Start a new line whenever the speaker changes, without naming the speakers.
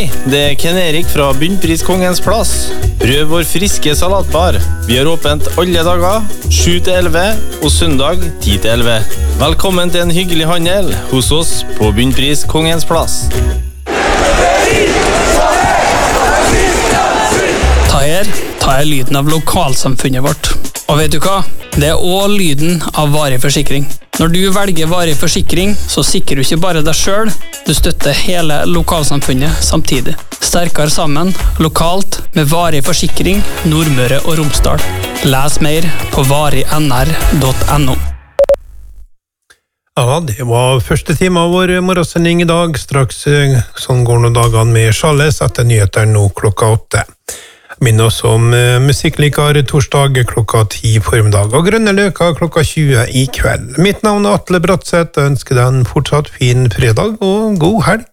Hei, det Ken Erik fra Bunnpris Kongens Plass. Prøv vår friske salatbar. Vi har åpent alle dager, 7-11 og søndag 10-11. Velkommen til en hyggelig handel hos oss på Bunnpris Kongens Plass. Ta her lyden av lokalsamfunnet vårt. Og vet du hva? Det også lyden av varig forsikring. Når du velger varig forsikring, så sikrer du ikke bare deg selv, du støtter hele lokalsamfunnet samtidig. Sterkere sammen, lokalt, med varig forsikring, Nordmøre og Romsdal. Les mer på varignr.no.
Ja, det var første time av vår morgensending i dag. Straks sånn går noen dagene med Charles etter nyheter nå klokka 8. Minn oss om musikklikar torsdag klokka 10 formiddag og Grønne Løker klokka 20 i kveld. Mitt navn er Atle Bratseth, og ønsker deg en fortsatt fin fredag og god helg.